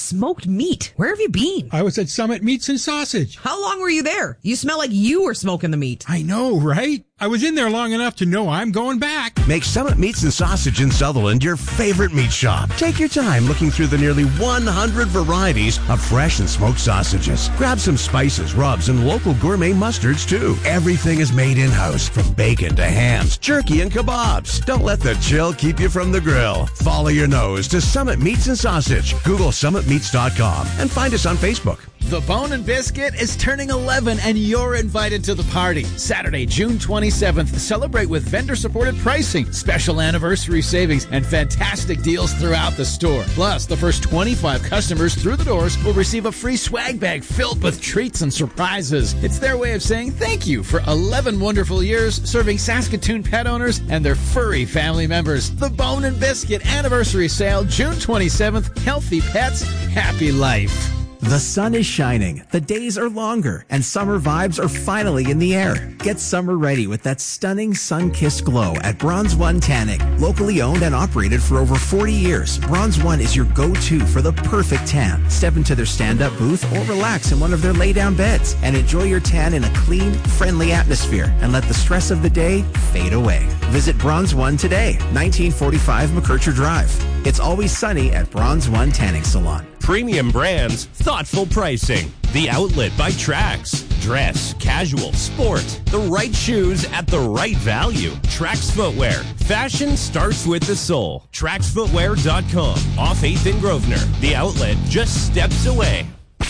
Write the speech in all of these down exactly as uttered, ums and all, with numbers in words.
smoked meat. Where have you been? I was at Summit Meats and Sausage. How long were you there? You smell like you were smoking the meat. I know, right? I was in there long enough to know I'm going back. Make Summit Meats and Sausage in Sutherland your favorite meat shop. Take your time looking through the nearly one hundred varieties of fresh and smoked sausages. Grab some spices, rubs, and local gourmet mustards, too. Everything is made in-house, from bacon to hams, jerky, and kebabs. Don't let the chill keep you from the grill. Follow your nose to Summit Meats and Sausage. Google summit meats dot com and find us on Facebook. The Bone and Biscuit is turning eleven, and you're invited to the party. Saturday, June twenty-seventh. Celebrate with vendor-supported pricing, special anniversary savings, and fantastic deals throughout the store. Plus, the first twenty-five customers through the doors will receive a free swag bag filled with treats and surprises. It's their way of saying thank you for eleven wonderful years serving Saskatoon pet owners and their furry family members. The Bone and Biscuit Anniversary Sale, June twenty-seventh. Healthy pets, happy life. The sun is shining, the days are longer, and summer vibes are finally in the air. Get summer ready with that stunning sun-kissed glow at Bronze One Tanning. Locally owned and operated for over forty years, Bronze One is your go-to for the perfect tan. Step into their stand-up booth or relax in one of their lay-down beds and enjoy your tan in a clean, friendly atmosphere and let the stress of the day fade away. Visit Bronze One today, nineteen forty-five McKercher Drive. It's always sunny at Bronze One Tanning Salon. Premium brands, thoughtful pricing. The Outlet by Trax. Dress, casual, sport. The right shoes at the right value. Trax Footwear. Fashion starts with the soul. trax footwear dot com. Off eighth and Grosvenor. The Outlet, just steps away.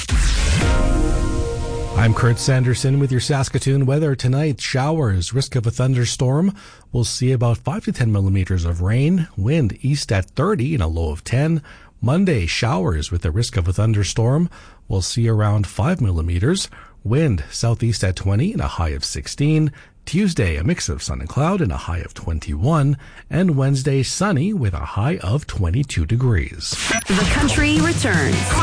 I'm Kurt Sanderson with your Saskatoon weather. Tonight, showers, risk of a thunderstorm. We'll see about five to ten millimeters of rain. Wind east at thirty and a low of ten. Monday, showers with the risk of a thunderstorm. We'll see around five millimeters. Wind southeast at twenty and a high of sixteen. Tuesday, a mix of sun and cloud and a high of twenty-one. And Wednesday, sunny with a high of twenty-two degrees. The Country returns.